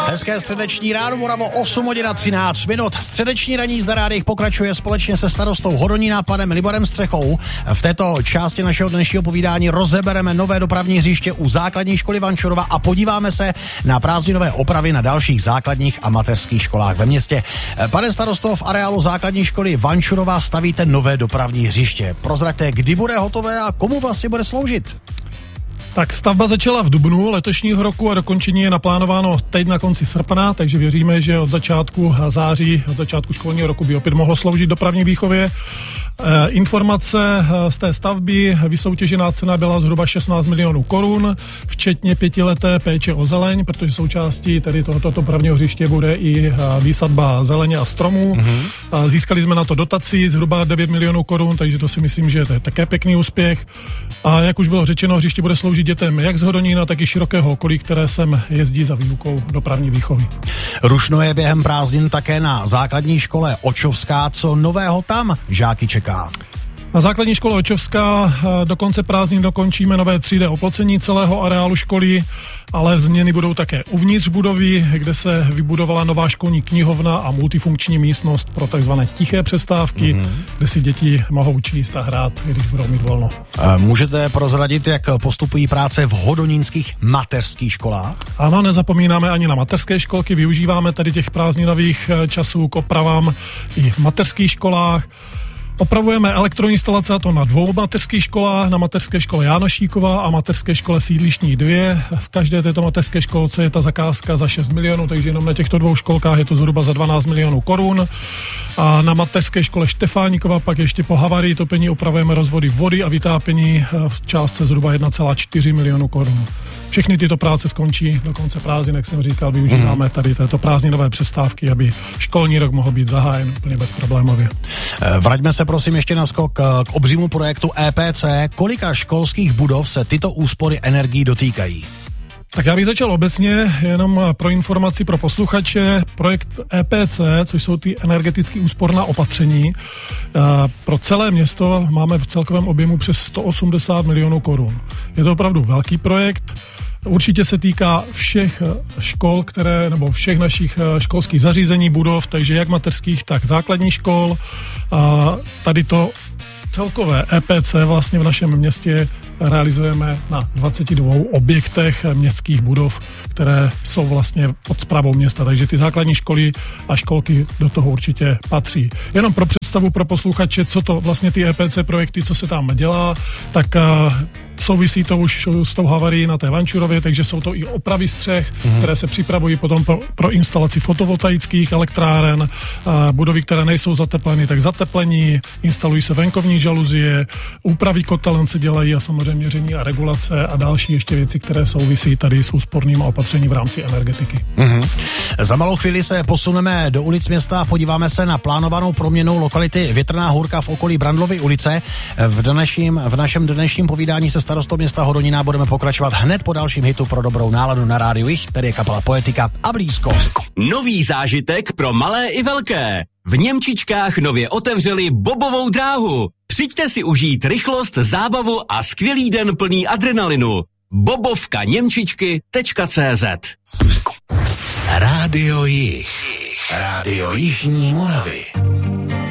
Hezké středeční ráno, Moravo, 8 hodin a 13 minut. Středeční raní zde rádiích pokračuje společně se starostou Hodonína panem Liborem Střechou. V této části našeho dnešního povídání rozebereme nové dopravní hřiště u základní školy Vančurova a podíváme se na prázdninové opravy na dalších základních a mateřských školách ve městě. Pane starosto, v areálu základní školy Vančurova stavíte nové dopravní hřiště. Prozraďte, kdy bude hotové a komu vlastně bude sloužit? Tak stavba začala v dubnu letošního roku a dokončení je naplánováno teď na konci srpna, takže věříme, že od začátku září, od začátku školního roku by opět mohlo sloužit dopravní výchově. Informace z té stavby, vysoutěžená cena byla zhruba 16 milionů korun, včetně 5leté péče o zeleň, protože součástí tedy tohoto dopravního hřiště bude i výsadba zeleně a stromů. Získali jsme na to dotaci zhruba 9 milionů korun, takže to si myslím, že to je také pěkný úspěch. A jak už bylo řečeno, hřiště bude sloužit dětem jak z Hodonína, tak i širokého okolí, které sem jezdí za výukou dopravní výchovy. Rušno je během prázdnin také na základní škole Očovská. Co nového tam žáky čeká? Na základní škole Očovská do konce prázdnin dokončíme nové 3D oplocení celého areálu školy, ale změny budou také uvnitř budovy, kde se vybudovala nová školní knihovna a multifunkční místnost pro takzvané tiché přestávky, kde si děti mohou číst a hrát, když budou mít volno. Můžete prozradit, jak postupují práce v hodonínských mateřských školách? Ano, nezapomínáme ani na mateřské školky, využíváme tady těch prázdninových časů k opravám i v mateřských školách. Opravujeme elektroinstalace, a to na 2 mateřských školách, na mateřské škole Jánošíkova a mateřské škole Sídlišní 2. V každé této mateřské školce je ta zakázka za 6 milionů, takže jenom na těchto 2 školkách je to zhruba za 12 milionů korun. A na mateřské škole Štefánikova pak ještě po havarii topení opravujeme rozvody vody a vytápění v částce zhruba 1,4 milionu korun. Všechny tyto práce skončí do konce prázdnin, jak jsem říkal, využíváme tady této prázdninové přestávky, aby školní rok mohl být zahájen úplně bezproblémově. Vraťme se prosím ještě na skok k obřímu projektu EPC. Kolika školských budov se tyto úspory energií dotýkají? Tak já bych začal obecně, jenom pro informaci pro posluchače, projekt EPC, což jsou ty energeticky úsporná opatření, pro celé město máme v celkovém objemu přes 180 milionů korun. Je to opravdu velký projekt, určitě se týká všech škol, nebo všech našich školských zařízení, budov, takže jak mateřských, tak základních škol. Tady to celkové EPC vlastně v našem městě realizujeme na 22 objektech městských budov, které jsou vlastně pod správou města, takže ty základní školy a školky do toho určitě patří. Jenom pro představu pro posluchače, co to vlastně ty EPC projekty, co se tam dělá, tak souvisí to už s tou havarií na té Vančurově, takže jsou to i opravy střech, které se připravují potom pro instalaci fotovoltaických elektráren, budovy, které nejsou zatepleny, tak zateplení, instalují se venkovní žaluzie, úpravy kotelen se dělají a samozřejmě měření a regulace a další ještě věci, které souvisí tady s úspornými opatření v rámci energetiky. Za malou chvíli se posuneme do ulic města a podíváme se na plánovanou proměnu lokality Větrná Hůrka v okolí Brandlovy ulice. V našem dnešním povídání se starostou města Hodonína budeme pokračovat hned po dalším hitu pro dobrou náladu na rádiu Jich, tady je kapela Poetika a Blízkost. Nový zážitek pro malé i velké. V Němčičkách nově otevřeli bobovou dráhu. Přijďte si užít rychlost, zábavu a skvělý den plný adrenalinu. bobovkaněmčičky.cz Rádio Jich. Rádio Jižní Moravy.